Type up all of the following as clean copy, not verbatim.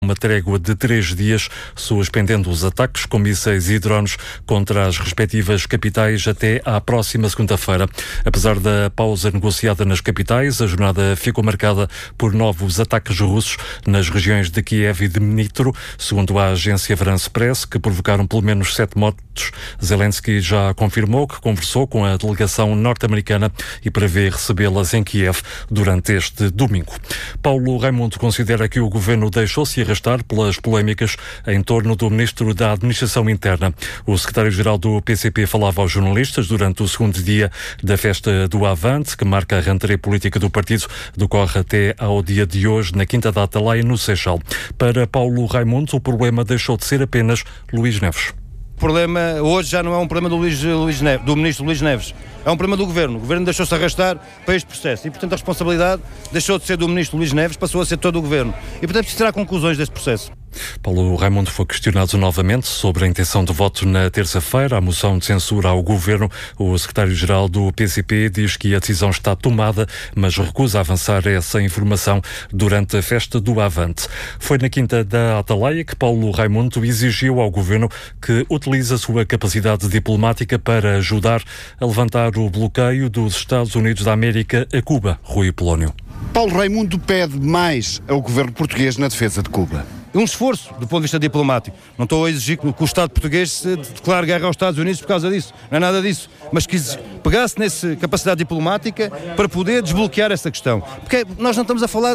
uma trégua de 3 dias, suspendendo os ataques com mísseis e drones contra as respectivas capitais até à próxima segunda-feira. Apesar da pausa negociada nas capitais, a jornada ficou marcada por novos ataques russos nas regiões de Kiev e de Dnipro, segundo a agência France Press, que provocaram pelo menos 7 mortos. Zelensky já confirmou que conversou com a delegação norte-americana e prevê recebê-las em Kiev durante este domingo. Paulo Raimundo considera que o governo deixou-se arrastar pelas polémicas em torno do ministro da Administração Interna. O secretário-geral do PCP falava aos jornalistas durante o segundo dia da festa do Avante, que marca a rentrée política do partido, decorre até ao dia de hoje, na Quinta da Atalaia, no Seixal. Para Paulo Raimundo, o problema deixou de ser apenas Luís Neves. O problema hoje já não é um problema do ministro Luís Neves, é um problema do governo. O governo deixou-se arrastar para este processo e, portanto, a responsabilidade deixou de ser do ministro Luís Neves, passou a ser todo o governo. E, portanto, preciso tirar conclusões deste processo. Paulo Raimundo foi questionado novamente sobre a intenção de voto na terça-feira, a moção de censura ao governo. O secretário-geral do PCP diz que a decisão está tomada, mas recusa avançar essa informação durante a festa do Avante. Foi na Quinta da Atalaia que Paulo Raimundo exigiu ao governo que utilize a sua capacidade diplomática para ajudar a levantar o bloqueio dos Estados Unidos da América a Cuba. Rui Polónio. Paulo Raimundo pede mais ao governo português na defesa de Cuba. Um esforço do ponto de vista diplomático. Não estou a exigir que o Estado português se declare guerra aos Estados Unidos por causa disso. Não é nada disso. Mas que pegasse nessa capacidade diplomática para poder desbloquear essa questão. Porque nós não estamos a falar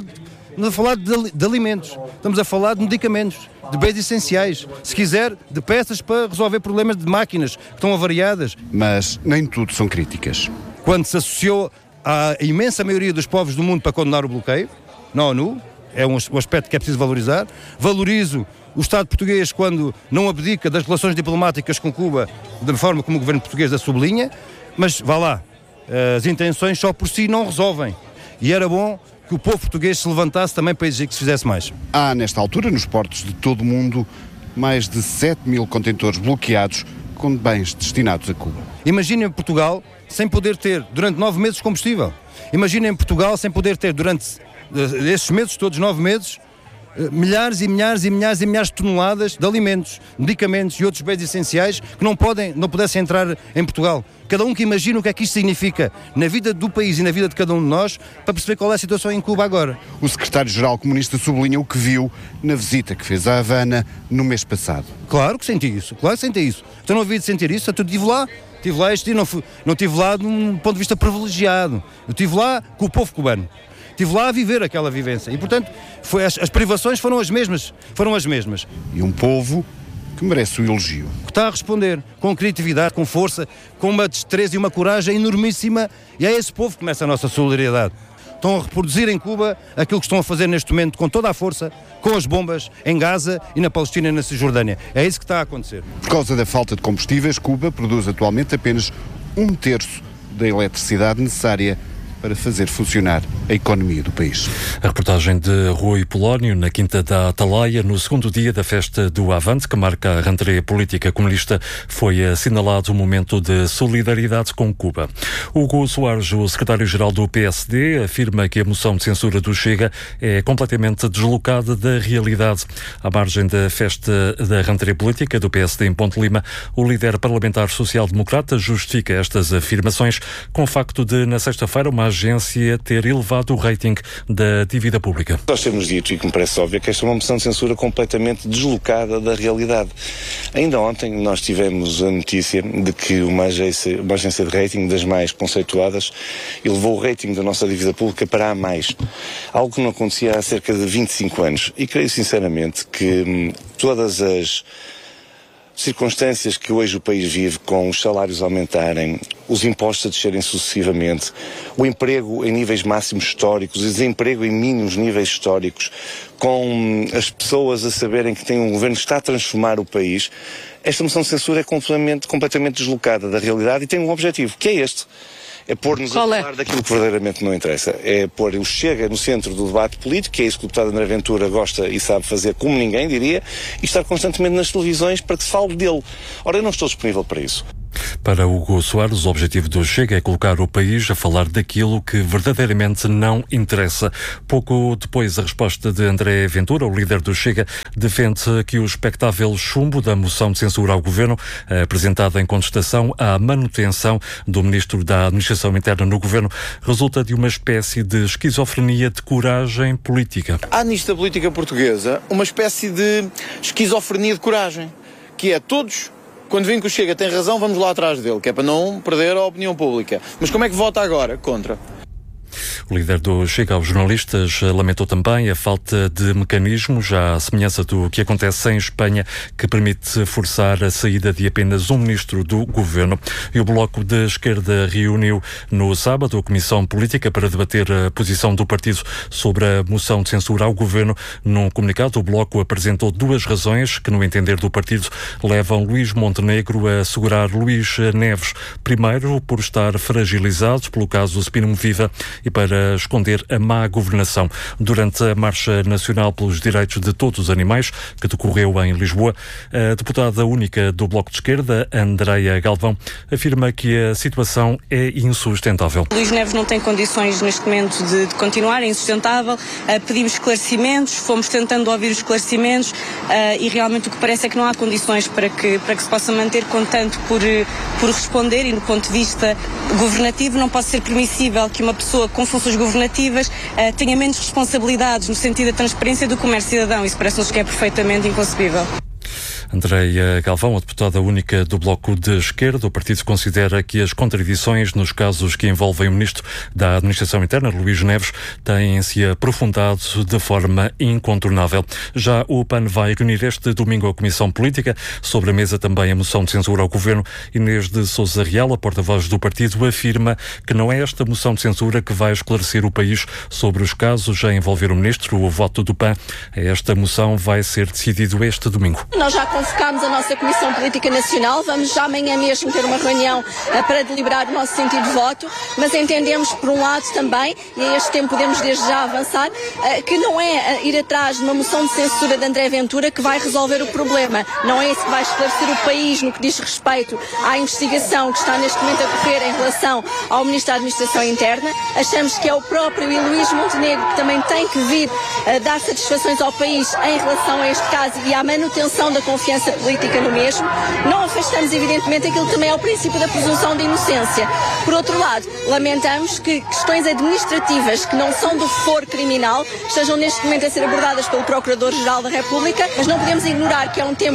de alimentos. Estamos a falar de medicamentos, de bens essenciais. Se quiser, de peças para resolver problemas de máquinas que estão avariadas. Mas nem tudo são críticas. Quando se associou à imensa maioria dos povos do mundo para condenar o bloqueio, na ONU, é um aspecto que é preciso valorizar. Valorizo o Estado português quando não abdica das relações diplomáticas com Cuba da forma como o governo português a sublinha, mas vá lá, as intenções só por si não resolvem. E era bom que o povo português se levantasse também para exigir que se fizesse mais. Há, nesta altura, nos portos de todo o mundo, mais de 7.000 contentores bloqueados com bens destinados a Cuba. Imaginem Portugal sem poder ter, durante 9 meses, combustível. Imaginem Portugal sem poder ter, durante esses meses todos, 9 meses, milhares e milhares e milhares e milhares de toneladas de alimentos, medicamentos e outros bens essenciais que não pudessem entrar em Portugal. Cada um que imagina o que é que isto significa na vida do país e na vida de cada um de nós, para perceber qual é a situação em Cuba agora. O secretário-geral comunista sublinha o que viu na visita que fez a Havana no mês passado. Claro que senti isso, Então não havia de sentir isso, eu estive lá este dia, não estive lá de um ponto de vista privilegiado. Eu estive lá com o povo cubano. Estive lá a viver aquela vivência e, portanto, as privações foram as mesmas. E um povo que merece o elogio. Que está a responder com criatividade, com força, com uma destreza e uma coragem enormíssima, e é esse povo que começa a nossa solidariedade. Estão a reproduzir em Cuba aquilo que estão a fazer neste momento com toda a força, com as bombas em Gaza e na Palestina e na Cisjordânia. É isso que está a acontecer. Por causa da falta de combustíveis, Cuba produz atualmente apenas 1/3 da eletricidade necessária para fazer funcionar a economia do país. A reportagem de Rui Polónio na Quinta da Atalaia, no segundo dia da festa do Avante, que marca a rentrée política comunista, foi assinalado um momento de solidariedade com Cuba. Hugo Soares, o secretário-geral do PSD, afirma que a moção de censura do Chega é completamente deslocada da realidade. À margem da festa da rentrée política do PSD em Ponte Lima, o líder parlamentar social-democrata justifica estas afirmações com o facto de, na sexta-feira, uma agência ter elevado o rating da dívida pública. Nós temos dito, e que me parece óbvio, que esta é uma moção de censura completamente deslocada da realidade. Ainda ontem nós tivemos a notícia de que uma agência de rating das mais conceituadas elevou o rating da nossa dívida pública para A+, algo que não acontecia há cerca de 25 anos. E creio sinceramente que todas as circunstâncias que hoje o país vive, com os salários aumentarem, os impostos a descerem sucessivamente, o emprego em níveis máximos históricos, o desemprego em mínimos níveis históricos, com as pessoas a saberem que tem um governo que está a transformar o país, esta moção de censura é completamente deslocada da realidade e tem um objetivo, que é este. É pôr-nos a falar daquilo que verdadeiramente não interessa. É pôr o Chega no centro do debate político, que é isso que o deputado André Ventura gosta e sabe fazer como ninguém, diria, e estar constantemente nas televisões para que se fale dele. Ora, eu não estou disponível para isso. Para Hugo Soares, o objetivo do Chega é colocar o país a falar daquilo que verdadeiramente não interessa. Pouco depois, a resposta de André Ventura, o líder do Chega, defende que o expectável chumbo da moção de censura ao governo, apresentada em contestação à manutenção do ministro da Administração Interna no governo, resulta de uma espécie de esquizofrenia de coragem política. Há nisto da política portuguesa uma espécie de esquizofrenia de coragem, que é todos... Quando vem que o Chega tem razão, vamos lá atrás dele, que é para não perder a opinião pública. Mas como é que vota agora? Contra. O líder do Chega aos jornalistas lamentou também a falta de mecanismos, à semelhança do que acontece em Espanha, que permite forçar a saída de apenas um ministro do governo. E o Bloco de Esquerda reuniu no sábado a Comissão Política para debater a posição do partido sobre a moção de censura ao governo. Num comunicado, o Bloco apresentou duas razões que, no entender do partido, levam Luís Montenegro a segurar Luís Neves. Primeiro, por estar fragilizado pelo caso Spinum Viva e para esconder a má governação. Durante a Marcha Nacional pelos Direitos de Todos os Animais, que decorreu em Lisboa, a deputada única do Bloco de Esquerda, Andreia Galvão, afirma que a situação é insustentável. Luís Neves não tem condições neste momento de continuar, é insustentável. Pedimos esclarecimentos, fomos tentando ouvir os esclarecimentos e realmente o que parece é que não há condições para que se possa manter, contanto por responder, e no ponto de vista governativo não pode ser permissível que uma pessoa com funções governativas tenha menos responsabilidades no sentido da transparência do que o mero cidadão. Isso parece-nos que é perfeitamente inconcebível. Andreia Galvão, a deputada única do Bloco de Esquerda, o partido considera que as contradições nos casos que envolvem o ministro da Administração Interna, Luís Neves, têm-se aprofundado de forma incontornável. Já o PAN vai reunir este domingo a Comissão Política, sobre a mesa também a moção de censura ao governo. Inês de Sousa Real, a porta-voz do partido, afirma que não é esta moção de censura que vai esclarecer o país sobre os casos a envolver o ministro. O voto do PAN a esta moção vai ser decidido este domingo. Nós já convocámos a nossa Comissão Política Nacional, vamos já amanhã mesmo ter uma reunião para deliberar o nosso sentido de voto, mas entendemos por um lado também, e a este tempo podemos desde já avançar, que não é ir atrás de uma moção de censura de André Ventura que vai resolver o problema, não é isso que vai esclarecer o país no que diz respeito à investigação que está neste momento a correr em relação ao Ministro da Administração Interna. Achamos que é o próprio Luís Montenegro que também tem que vir dar satisfações ao país em relação a este caso e à manutenção da confiança política no mesmo. Não afastamos, evidentemente, aquilo que também é o princípio da presunção de inocência. Por outro lado, lamentamos que questões administrativas que não são do foro criminal estejam neste momento a ser abordadas pelo Procurador-Geral da República, mas não podemos ignorar que é um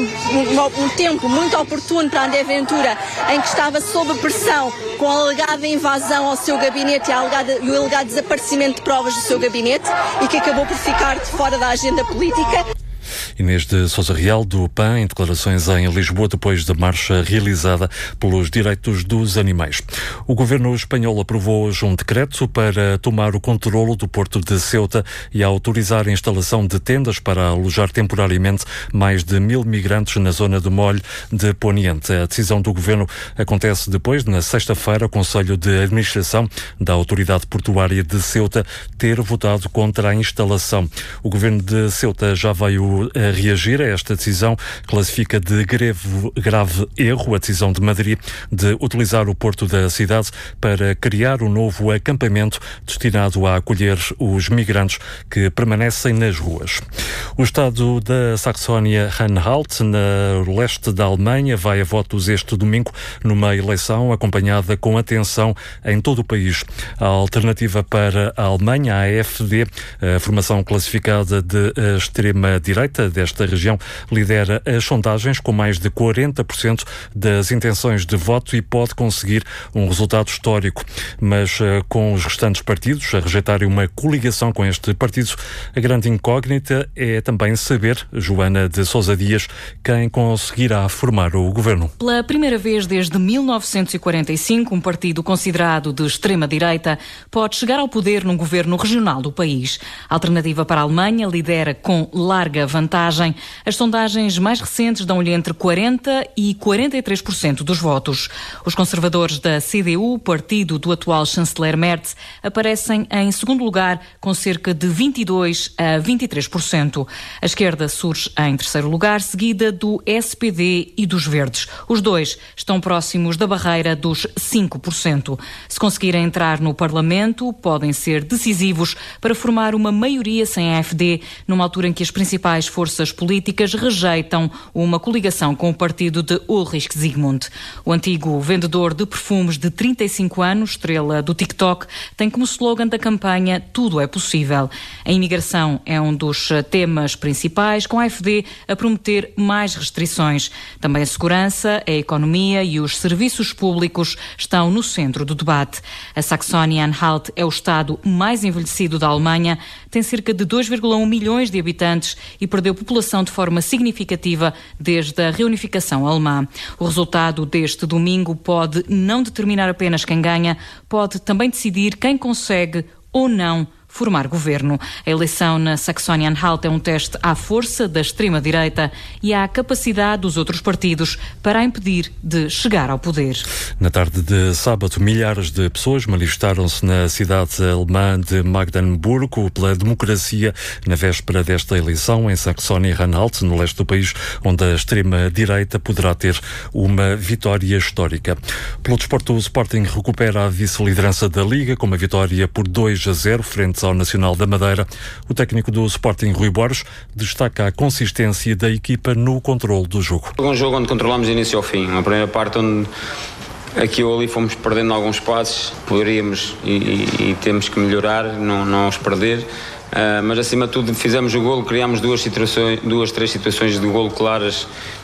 tempo muito oportuno para André Ventura, em que estava sob pressão com a alegada invasão ao seu gabinete e o alegado desaparecimento de provas do seu gabinete e que acabou por ficar de fora da agenda política. Inês de Sousa Real, do PAN, em declarações em Lisboa depois da marcha realizada pelos direitos dos animais. O governo espanhol aprovou hoje um decreto para tomar o controlo do porto de Ceuta e a autorizar a instalação de tendas para alojar temporariamente mais de 1.000 migrantes na zona do Molho de Poniente. A decisão do governo acontece depois, na sexta-feira, o Conselho de Administração da Autoridade Portuária de Ceuta ter votado contra a instalação. O governo de Ceuta já veio a reagir a esta decisão, classifica de grave erro a decisão de Madrid de utilizar o porto da cidade para criar um novo acampamento destinado a acolher os migrantes que permanecem nas ruas. O estado da Saxónia-Anhalt, no leste da Alemanha, vai a votos este domingo numa eleição acompanhada com atenção em todo o país. A alternativa para a Alemanha, a AfD, a formação classificada de extrema-direita desta região, lidera as sondagens com mais de 40% das intenções de voto e pode conseguir um resultado histórico. Mas com os restantes partidos a rejeitarem uma coligação com este partido, a grande incógnita é também saber, Joana de Sousa Dias, quem conseguirá formar o governo. Pela primeira vez desde 1945, um partido considerado de extrema-direita pode chegar ao poder num governo regional do país. A Alternativa para a Alemanha lidera com larga vantagem sondagem. As sondagens mais recentes dão-lhe entre 40% e 43% dos votos. Os conservadores da CDU, partido do atual chanceler Merz, aparecem em segundo lugar com cerca de 22% a 23%. A esquerda surge em terceiro lugar, seguida do SPD e dos Verdes. Os dois estão próximos da barreira dos 5%. Se conseguirem entrar no Parlamento, podem ser decisivos para formar uma maioria sem a AfD, numa altura em que as principais forças políticas rejeitam uma coligação com o partido de Ulrich Zygmunt. O antigo vendedor de perfumes de 35 anos, estrela do TikTok, tem como slogan da campanha "Tudo é possível". A imigração é um dos temas principais, com a AfD a prometer mais restrições. Também a segurança, a economia e os serviços públicos estão no centro do debate. A Saxónia-Anhalt é o estado mais envelhecido da Alemanha, tem cerca de 2,1 milhões de habitantes e perdeu população de forma significativa desde a reunificação alemã. O resultado deste domingo pode não determinar apenas quem ganha, pode também decidir quem consegue ou não formar governo. A eleição na Saxónia-Anhalt é um teste à força da extrema-direita e à capacidade dos outros partidos para a impedir de chegar ao poder. Na tarde de sábado, milhares de pessoas manifestaram-se na cidade alemã de Magdeburgo pela democracia na véspera desta eleição em Saxónia-Anhalt, no leste do país, onde a extrema-direita poderá ter uma vitória histórica. Pelo desporto, o Sporting recupera a vice-liderança da Liga com uma vitória por 2-0 frente ao Nacional da Madeira. O técnico do Sporting, Rui Borges, destaca a consistência da equipa no controle do jogo. Um jogo onde controlamos de início ao fim. Uma primeira parte onde aqui ou ali fomos perdendo alguns passos, poderíamos e temos que melhorar, não os perder. Mas acima de tudo fizemos o golo, criámos duas, três situações de golo claras.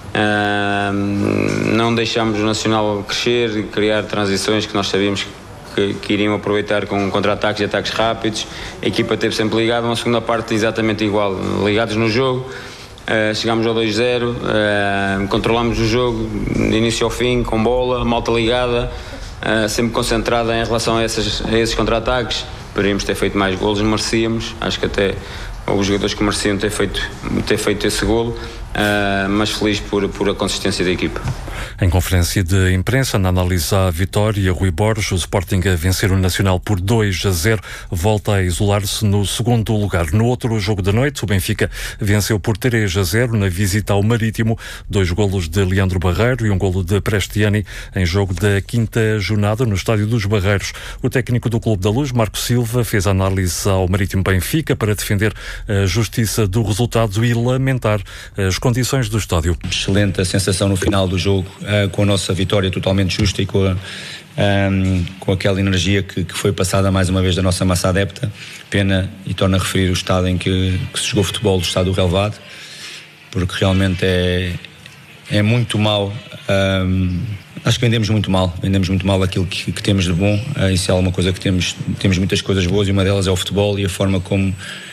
Não deixámos o Nacional crescer e criar transições que nós sabíamos que iriam aproveitar com contra-ataques e ataques rápidos. A equipa esteve sempre ligada, uma segunda parte exatamente igual, ligados no jogo. Chegámos ao 2-0, controlámos o jogo de início ao fim, com bola, malta ligada, sempre concentrada em relação a esses contra-ataques. Poderíamos ter feito mais golos, merecíamos, acho que até houve jogadores que mereciam ter feito esse golo, mas feliz por a consistência da equipa. Em conferência de imprensa, na análise à vitória, Rui Borges, o Sporting a vencer o Nacional por 2-0, volta a isolar-se no segundo lugar. No outro jogo da noite, o Benfica venceu por 3-0 na visita ao Marítimo, 2 golos de Leandro Barreiro e um golo de Prestiani em jogo da quinta jornada no Estádio dos Barreiros. O técnico do Clube da Luz, Marco Silva, fez a análise ao Marítimo Benfica para defender a justiça do resultado e lamentar as condições do estádio. Excelente a sensação no final do jogo, com a nossa vitória totalmente justa e com aquela energia que foi passada mais uma vez da nossa massa adepta. Pena, e torno a referir o estado em que se jogou futebol, o estado do relevado, porque realmente é muito mau. Acho que vendemos muito mal aquilo que temos de bom. Isso é alguma coisa que temos muitas coisas boas, e uma delas é o futebol e a forma como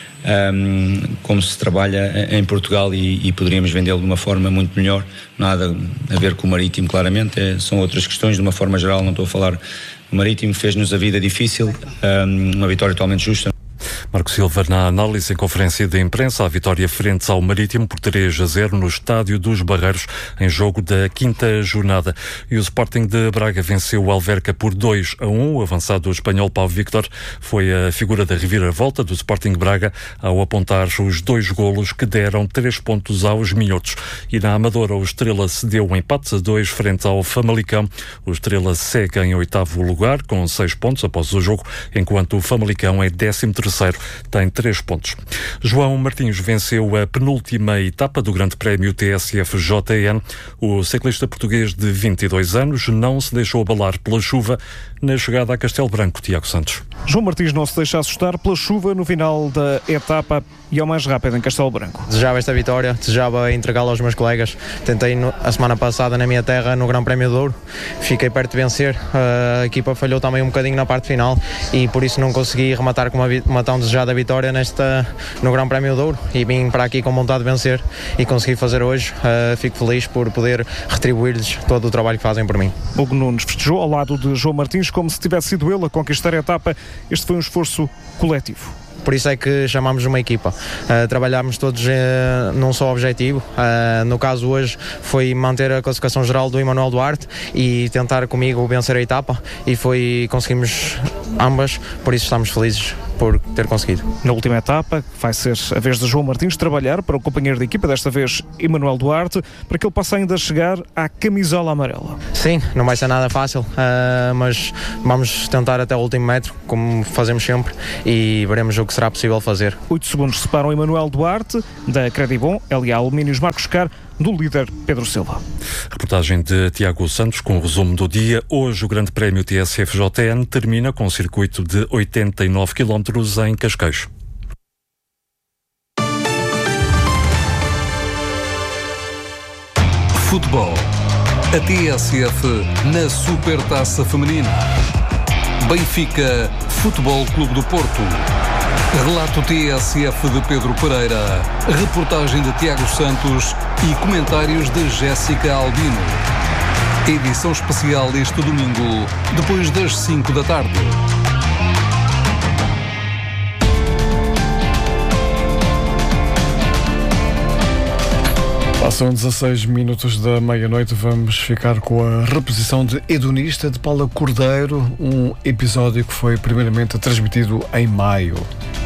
se trabalha em Portugal, e poderíamos vendê-lo de uma forma muito melhor. Nada a ver com o Marítimo, claramente, são outras questões. De uma forma geral, não estou a falar do Marítimo, fez-nos a vida difícil, uma vitória totalmente justa. Marco Silva na análise em conferência de imprensa, a vitória frente ao Marítimo por 3-0 no Estádio dos Barreiros em jogo da quinta jornada. E o Sporting de Braga venceu o Alverca por 2-1. O avançado espanhol Pau Victor foi a figura da reviravolta do Sporting de Braga ao apontar os 2 golos que deram 3 pontos aos minhotos. E na Amadora o Estrela cedeu um empate a 2 frente ao Famalicão. O Estrela segue em 8º lugar com 6 pontos após o jogo, enquanto o Famalicão é 13º, tem 3 pontos. João Martins venceu a penúltima etapa do Grande Prémio TSF-JN. O ciclista português de 22 anos não se deixou abalar pela chuva na chegada a Castelo Branco. Tiago Santos. João Martins não se deixa assustar pela chuva no final da etapa e é o mais rápido em Castelo Branco. Desejava esta vitória, desejava entregá-la aos meus colegas. Tentei a semana passada na minha terra, no Grande Prémio de Douro, fiquei perto de vencer. A equipa falhou também um bocadinho na parte final e por isso não consegui rematar com uma tão desejada desejado a vitória no Grande Prémio do Douro e vim para aqui com vontade de vencer e consegui fazer hoje. Fico feliz por poder retribuir-lhes todo o trabalho que fazem por mim. Hugo Nunes festejou ao lado de João Martins como se tivesse sido ele a conquistar a etapa. Este foi um esforço coletivo. Por isso é que chamamos uma equipa. Trabalhámos todos num só objetivo. No caso hoje foi manter a classificação geral do Emanuel Duarte e tentar comigo vencer a etapa e conseguimos ambas, por isso estamos felizes por ter conseguido. Na última etapa vai ser a vez de João Martins trabalhar para o companheiro de equipa, desta vez Emanuel Duarte, para que ele possa ainda chegar à camisola amarela. Sim, não vai ser nada fácil, mas vamos tentar até o último metro, como fazemos sempre, e veremos o que será possível fazer. 8 segundos separam Emanuel Duarte da Credibon, LA Alumínios Marcos Car, do líder Pedro Silva. Reportagem de Tiago Santos com o resumo do dia. Hoje o Grande Prémio TSF-JN termina com um circuito de 89 km em Cascais. Futebol. A TSF na Supertaça Feminina. Benfica Futebol Clube do Porto. Relato TSF de Pedro Pereira, reportagem de Tiago Santos e comentários de Jéssica Albino. Edição especial este domingo, depois das 5 da tarde. Passam 16 minutos da meia-noite, vamos ficar com a reposição de Hedonista de Paula Cordeiro, um episódio que foi primeiramente transmitido em maio.